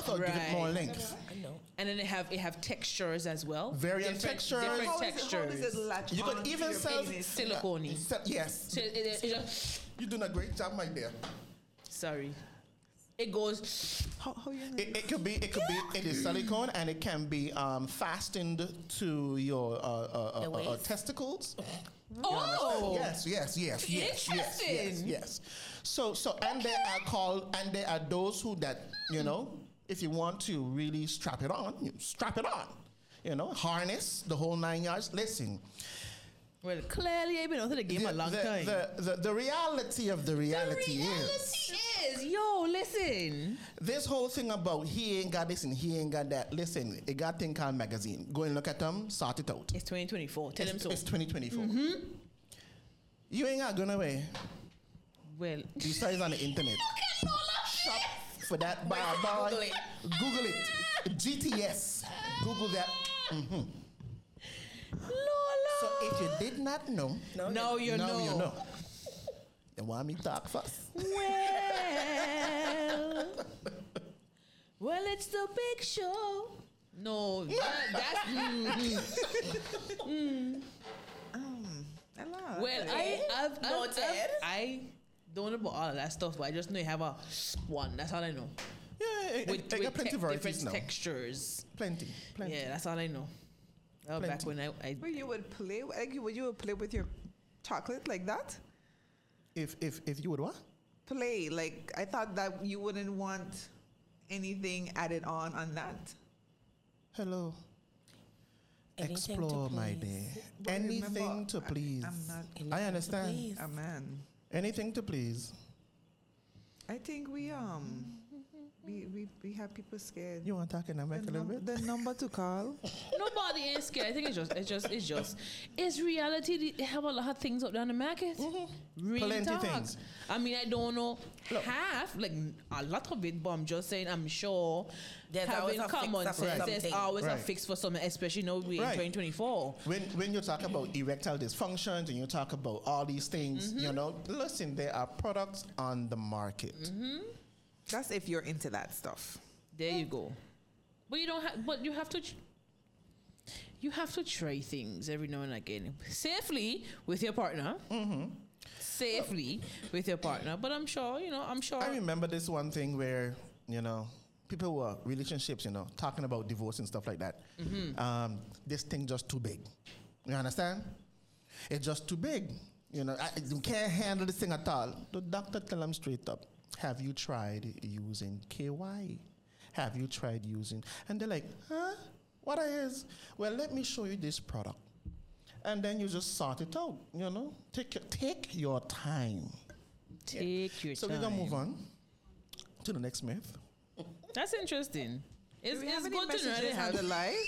or give it more length. I know. And then it have textures as well. Different textures. Different How textures. does it latch You could on to even your sell penis? Silicone. Yes. So it just, You're doing a great job, my dear. sorry. It goes. How you know? It could be it is silicone and it can be fastened to your waist? testicles. Oh, Yes. So and there are those who that if you want to really strap it on, you strap it on. Harness the whole 9 yards. Listen. Well, clearly I've been out of the game a long time. The reality of the reality is, yo, listen. this whole thing about he ain't got this and he ain't got that. Listen, it got a thing called magazine. Go and look at them, sort it out. It's 2024. Tell them so. It's 2024. You ain't got going away. Well, These sites on the internet. Shop for that bar. Google it. GTS. Google that. Lola. So if you did not know, Now you know. you know. You want me to talk first? Well, it's the big show. No, that's. Hello. Well, I don't know about all of that stuff, but I just know you have a one. That's all I know. Yeah, I got plenty of varieties different now. textures. Plenty. Yeah, that's all I know. That was back when I Where you would play, like you would play with your chocolate like that? If you would what? Play, like I thought that you wouldn't want anything added on that. Hello. Anything to Explore, my please. dear. But Anything remember, to please. I'm not. I understand. Please. Amen. Anything to please. I think we have people scared. You want to talk in America a little bit? The number to call. nobody is scared. I think it's reality. They have a lot of things out there on the market. Real Plenty talk. things. I mean, I don't know Look. half, like a lot of it, but I'm just saying, I'm sure There's always having a fix common for sense, there's something. always a Right. fix for something, especially now we're Right. in 2024. When you talk about erectile dysfunctions and you talk about all these things, listen, there are products on the market. That's if you're into that stuff. There you go. But you don't have. But you have to. You have to try things every now and again, safely with your partner. Safely with your partner. But I'm sure. I'm sure. I remember this one thing where, people were relationships, talking about divorce and stuff like that. This thing just too big. You understand? It's just too big. You can't handle this thing at all. The doctor tell them straight up, have you tried using KY? Have you tried using? And they're like, huh? What is? Well, let me show you this product. And then you just sort it out, Take your time. Take your So time. we're going to move on to the next myth. That's interesting. It's Do we have any good to know they messages on have the live?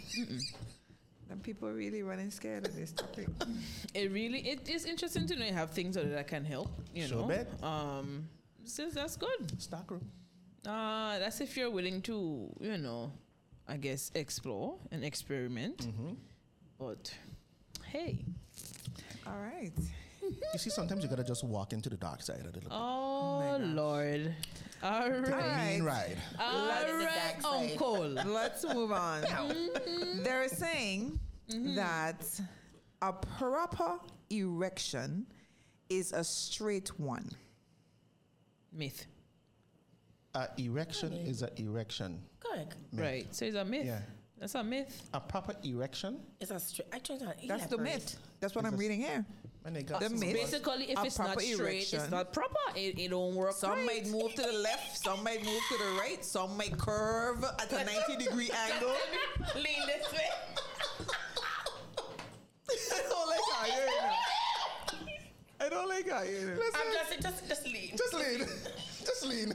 And people are really running scared of this topic. it is interesting to know you have things that can help. Sure bet. So that's good. Stockroom. That's if you're willing to, I guess explore and experiment. But hey, All right. You see, sometimes you got to just walk into the dark side a little bit. oh my gosh. Lord, all Take a right, mean ride. all Let the right, dark side. Uncle. Let's move on. They're saying that a proper erection is a straight one. Myth, Erection is an erection. Correct. right? So it's a myth. Yeah. That's a myth. A proper erection. It's a straight. I tried to That's the myth. That's what It's I'm a- reading here. When they got The some- myth. Basically, if A it's not proper straight, it's erection. not proper. It don't work. Some right. might move to the left, some might move to the right, some might curve at a 90-degree angle. Lean this way. I don't like how you're in it. I don't like how you're in it. I'm just lean. Just lean. Just lean.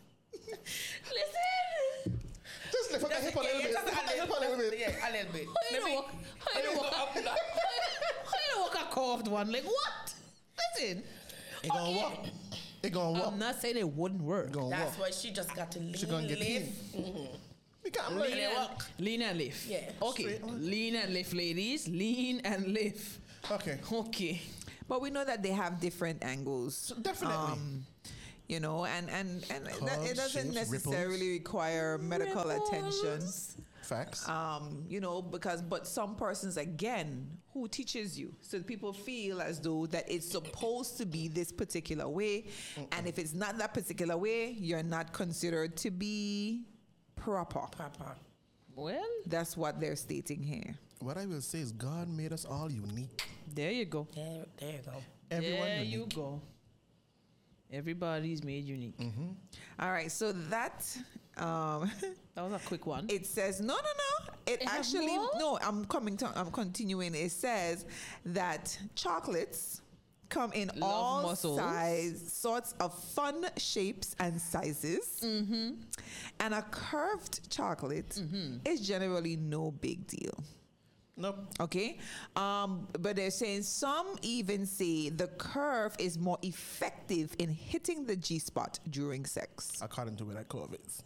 Listen. Just lift up the hip a little bit. Lift up the hip a little bit. Yeah, a little bit. I don't walk a curved one. Like what? Listen. It gonna walk. It gonna walk. I'm not saying it wouldn't work. It gonna That's walk. why she just got to lean. She gonna get lift. We can't Lean lean. and, lean and lift. Yeah. Okay. Straight on. Lean and lift, ladies. Lean and lift. Okay. Okay. But we know that they have different angles. Definitely. you know, and it Curves, doesn't shapes, necessarily require medical attention. Facts. You know, but some persons again who teaches you, so people feel as though that it's supposed to be this particular way, and if it's not that particular way, you're not considered to be proper. Papa. Well, That's what they're stating here. What I will say is God made us all unique. there you go. There you go. Everyone there unique. you go. Everybody's made unique. All right, so that That was a quick one. it says no. It It have actually more? no. I'm continuing. It says that chocolates come in Love all muscles. sorts of fun shapes and sizes, and a curved chocolate is generally no big deal. Nope. Okay, but they're saying some even say the curve is more effective in hitting the G spot during sex. According to where that curve is.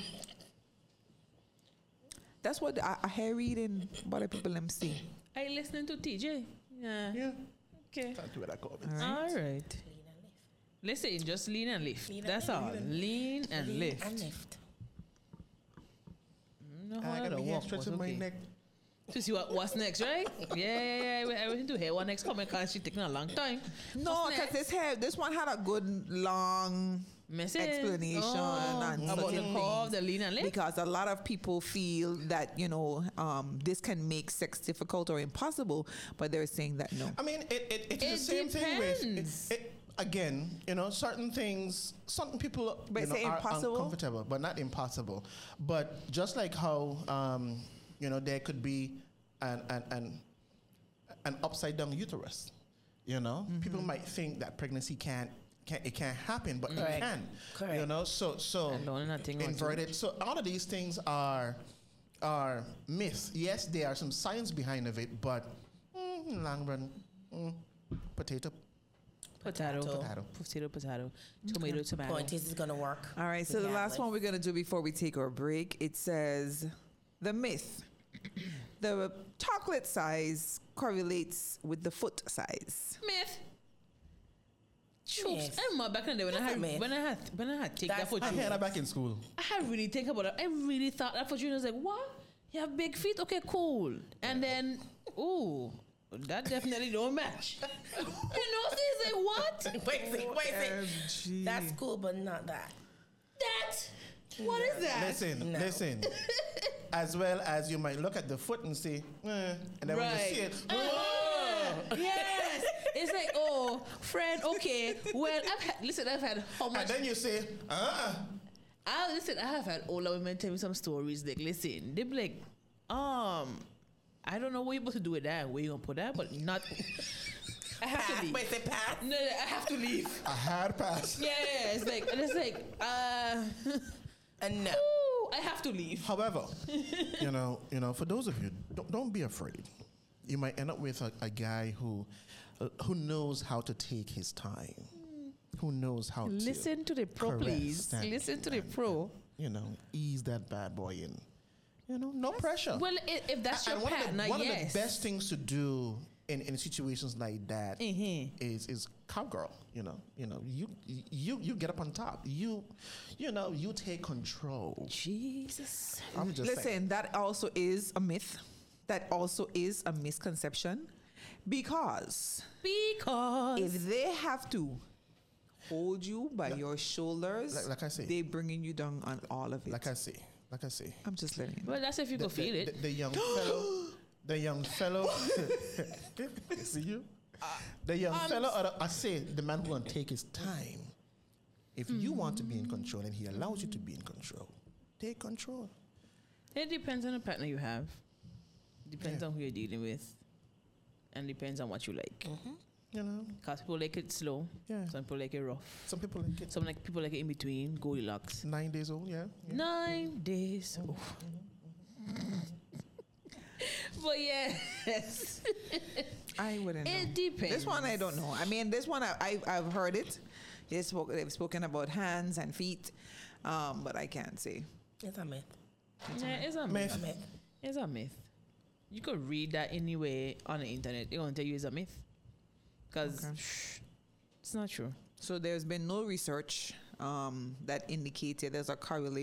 That's what I hear reading what people them say. Are you listening to TJ? Yeah. Yeah. Okay. According to where that curve is. All right. Listen, just lean and lift. Lean and That's lift. all. Lean and Lean lift. and lift. No, I hold got on, me here walk was stretching my okay. neck. To see what's next, right? Yeah. I went to hear what next comment because she's taking a long time. No, What's because next? this one had a good long Message. explanation and about the certain curve, things. the lean and lift. Because a lot of people feel that, you know, this can make sex difficult or impossible, but they're saying that no. I mean, it's It the same thing with depends. again, you know, certain things, certain people But you know, say are impossible? uncomfortable, but not impossible. But just like how you know, there could be an upside down uterus. You know, people might think that pregnancy can't happen, but it Correct. can. Correct. You know, so And learning a thing or two. inverted. So all of these things are myths. Yes, there are some science behind of it, but long run, potato. Potato. Potato. Potato. Tomato. Point is, it's gonna work. All right, so the last one we're going to do before we take our break, it says the myth. The chocolate size correlates with the foot size. Myth. Shoops. Myth. I remember back in the day That's a myth. when I had take that That's for I a you. heard that back in school. I had really think about it. I really thought that for you. I was like, what? You have big feet? Okay, cool. And then, ooh, that definitely don't match. You know, so it's like, what? Wait a second. That's cool, but not that. That? What is that? No. Listen. As well as you might look at the foot and say, and then when you see it, Yes. It's like, oh, friend, okay. Well, I've had how and much? then you say, I have had older women tell me some stories. Like, listen, they be like, I don't know what you're supposed to do with that. Where you gonna put that? But not. I have to leave. Wait, say pass. No, I have to leave. a hard pass. Yeah. It's like, And no. ooh, I have to leave. However, you know, for those of you, don't be afraid. You might end up with a guy who knows how to take his time, who knows how Listen to the pro, caress please. and- Listen to the pro. you know, ease that bad boy in. You know, no pressure. Well, if that's your And partner, one yes. of the best things to do in situations like that is cowgirl. You know, you get up on top. You take control. Jesus. I'm just saying. Listen, that also is a myth. That also is a misconception. Because if they have to hold you by your shoulders, like I say. they bringing you down on all of it. Like I say. I'm just letting you know. Well, that's if you go feel it. The young fellow. See you. The young fellow. I say the man who gonna take his time. If you want to be in control and he allows you to be in control, take control. It depends on the partner you have. Depends on who you're dealing with. And depends on what you like. You know. Because people like it slow. Yeah. Some people like it rough. Some people like it. Some people like it in between, Goldilocks. 9 days old. Yeah. 9 days. Oof. But yes. I wouldn't know. It depends. This one I don't know. I mean, this one I've heard it. They've spoken about hands and feet, but I can't say. It's a myth. Yeah, it's a Myth. myth. It's a myth. You could read that anyway on the internet. They're going to tell you it's a myth. Because Okay. it's not true. So there's been no research that indicated there's a correlation